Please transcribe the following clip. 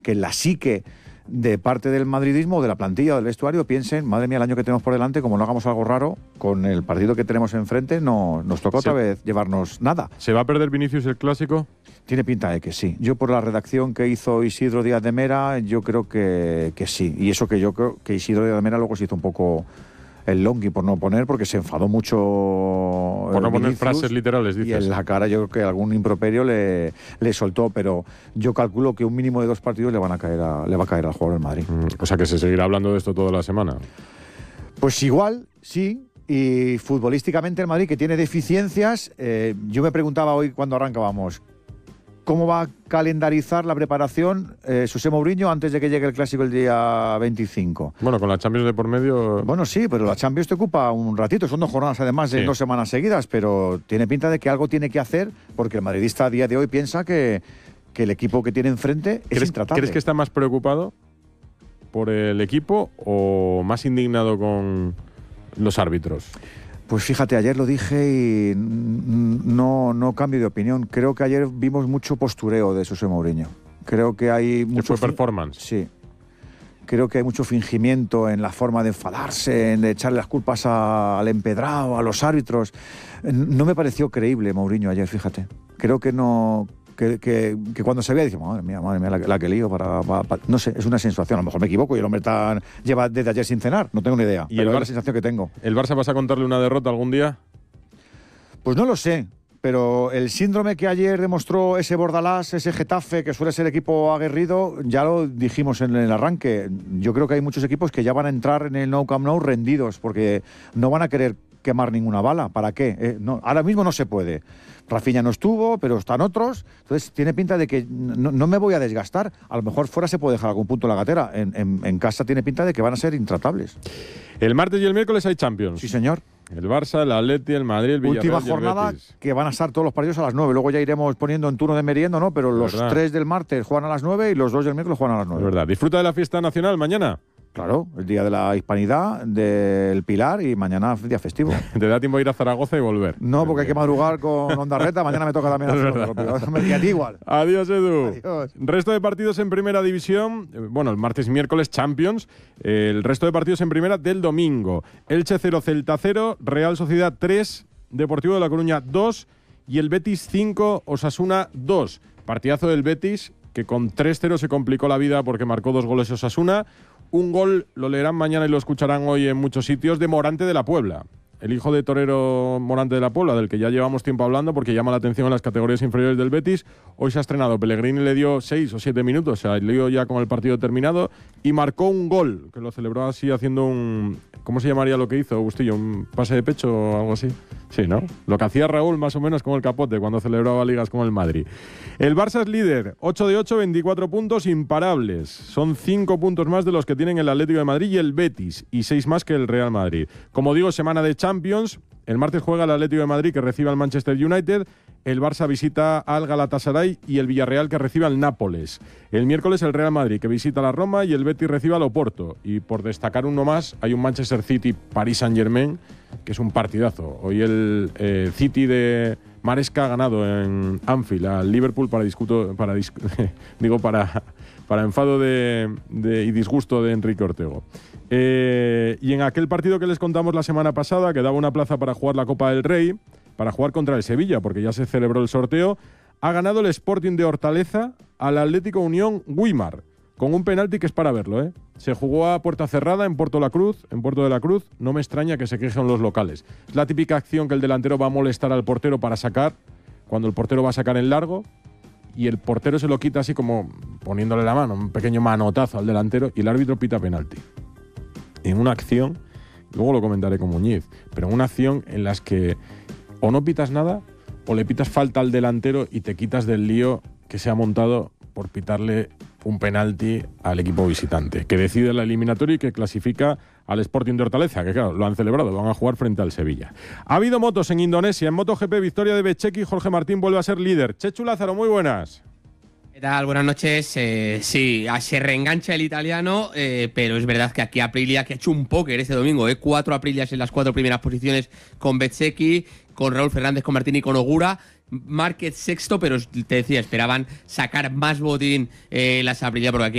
que la psique de parte del madridismo, de la plantilla, del vestuario, piensen, madre mía, el año que tenemos por delante, como no hagamos algo raro, con el partido que tenemos enfrente, no nos toca otra vez llevarnos nada. ¿Se va a perder Vinicius el Clásico? Tiene pinta de que sí. Yo, por la redacción que hizo Isidro Díaz de Mera, yo creo que sí. Y eso que yo creo que Isidro Díaz de Mera luego se hizo un poco el longui por no poner, porque se enfadó mucho. Por no poner frases literales, dices. Y en la cara yo creo que algún improperio le soltó, pero yo calculo que un mínimo de 2 partidos le va a caer al jugador del Madrid. O sea que se seguirá hablando de esto toda la semana. Pues igual, sí. Y futbolísticamente el Madrid, que tiene deficiencias, yo me preguntaba hoy cuando arrancábamos, ¿cómo va a calendarizar la preparación José Mourinho antes de que llegue el Clásico el día 25? Bueno, con la Champions de por medio... Bueno, sí, pero la Champions te ocupa un ratito. Son 2 jornadas además de 2 semanas seguidas, pero tiene pinta de que algo tiene que hacer, porque el madridista a día de hoy piensa que el equipo que tiene enfrente es intratable. ¿Crees que está más preocupado por el equipo o más indignado con los árbitros? Pues fíjate, ayer lo dije y no cambio de opinión. Creo que ayer vimos mucho postureo de José Mourinho. Creo que hay mucho... ¿Fue performance? Sí. Creo que hay mucho fingimiento en la forma de enfadarse, en echarle las culpas al empedrado, a los árbitros. No me pareció creíble Mourinho ayer, fíjate. Creo que no... Que cuando se veía, dice, madre mía, la que lío para... No sé, es una sensación. A lo mejor me equivoco y el hombre lleva desde ayer sin cenar. No tengo ni idea. ¿Y pero es la sensación que tengo. ¿El Barça vas a contarle una derrota algún día? Pues no lo sé. Pero el síndrome que ayer demostró ese Bordalás, ese Getafe, que suele ser equipo aguerrido, ya lo dijimos en el arranque. Yo creo que hay muchos equipos que ya van a entrar en el Nou Camp Nou rendidos, porque no van a querer quemar ninguna bala. ¿Para qué? No, ahora mismo no se puede. Rafinha no estuvo, pero están otros. Entonces tiene pinta de que no me voy a desgastar. A lo mejor fuera se puede dejar algún punto en la gatera. En casa tiene pinta de que van a ser intratables. El martes y el miércoles hay Champions. Sí, señor. El Barça, el Atleti, el Madrid, el Villarreal. Última jornada que van a estar todos los partidos a las 9. Luego ya iremos poniendo en turno de merienda, ¿no? Pero los 3 del martes juegan a las 9 y los 2 del miércoles juegan a las 9. Es verdad. Disfruta de la fiesta nacional mañana. Claro, el día de la Hispanidad, del Pilar, y mañana día festivo. ¿Te da tiempo a ir a Zaragoza y volver? No, porque hay que madrugar con Ondarreta. Mañana me toca también hacer a ti igual. Adiós, Edu. Adiós. Resto de partidos en primera división. Bueno, el martes y miércoles Champions. El resto de partidos en primera del domingo. Elche 0, Celta 0, Real Sociedad 3, Deportivo de La Coruña 2 y el Betis 5, Osasuna 2. Partidazo del Betis, que con 3-0 se complicó la vida porque marcó 2 goles Osasuna. Un gol, lo leerán mañana y lo escucharán hoy en muchos sitios, de Morante de la Puebla. El hijo de torero Morante de la Puebla, del que ya llevamos tiempo hablando porque llama la atención en las categorías inferiores del Betis. Hoy se ha estrenado. Pellegrini le dio 6 o 7 minutos, o sea, le dio ya con el partido terminado y marcó un gol, que lo celebró así haciendo un... ¿Cómo se llamaría lo que hizo, Bustillo? ¿Un pase de pecho o algo así? Sí, ¿no? Lo que hacía Raúl más o menos con el capote cuando celebraba ligas con el Madrid. El Barça es líder, 8 de 8, 24 puntos imparables. Son 5 puntos más de los que tienen el Atlético de Madrid y el Betis, y 6 más que el Real Madrid. Como digo, semana de Champions. El martes juega el Atlético de Madrid, que recibe al Manchester United. El Barça visita al Galatasaray y el Villarreal, que recibe al Nápoles. El miércoles el Real Madrid, que visita a la Roma, y el Betis recibe al Oporto. Y por destacar uno más, hay un Manchester City-Paris Saint-Germain, que es un partidazo. Hoy el City de Maresca ha ganado en Anfield al Liverpool para enfado y disgusto de Enrique Ortego. Y en aquel partido que les contamos la semana pasada, que daba una plaza para jugar la Copa del Rey, para jugar contra el Sevilla, porque ya se celebró el sorteo, ha ganado el Sporting de Hortaleza al Atlético Unión Güímar, con un penalti que es para verlo, ¿eh? Se jugó a puerta cerrada en Puerto de la Cruz. No me extraña que se quejen los locales. Es la típica acción que el delantero va a molestar al portero para sacar, cuando el portero va a sacar en largo, y el portero se lo quita así como poniéndole la mano, un pequeño manotazo al delantero, y el árbitro pita penalti. En una acción, luego lo comentaré con Muñiz, pero en una acción en las que o no pitas nada o le pitas falta al delantero y te quitas del lío que se ha montado por pitarle un penalti al equipo visitante, que decide la eliminatoria y que clasifica al Sporting de Hortaleza, que claro, lo han celebrado, van a jugar frente al Sevilla. Ha habido motos en Indonesia, en MotoGP, victoria de Bezzecchi, Jorge Martín vuelve a ser líder. Chechu Lázaro, muy buenas. ¿Qué tal? Buenas noches. Sí, se reengancha el italiano, pero es verdad que aquí Aprilia, que ha hecho un póker este domingo, 4 Aprilias en las 4 primeras posiciones con Bezzecchi, con Raúl Fernández, con Martín y con Ogura. Márquez sexto, pero te decía, esperaban sacar más botín las Aprilia, porque aquí